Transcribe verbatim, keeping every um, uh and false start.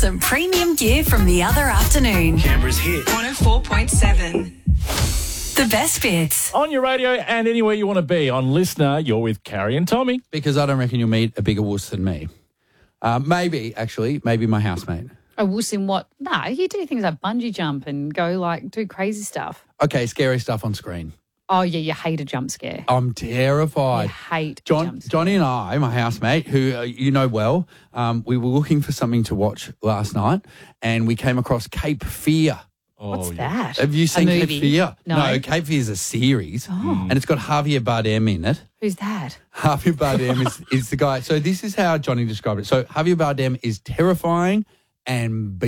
some premium gear from the other afternoon. Canberra's hit. one oh four point seven. The best bits. On your radio and anywhere you want to be. On Listener, you're with Carrie and Tommy. Because I don't reckon you'll meet a bigger wuss than me. Uh, maybe, actually, maybe my housemate. A wuss in what? Nah, you do things like bungee jump and go like do crazy stuff. Okay, scary stuff on screen. Oh, yeah, you hate a jump scare. I'm terrified. You hate a John, jump scare. Johnny and I, my housemate, who uh, you know well, um, we were looking for something to watch last night and we came across Cape Fear. What's Oh, yeah. that? Have you A seen Cape movie? Fear? No. Cape Fear is a series Oh. and it's got Javier Bardem in it. Who's that? Javier Bardem is, is the guy. So this is how Johnny described it. So Javier Bardem is terrifying and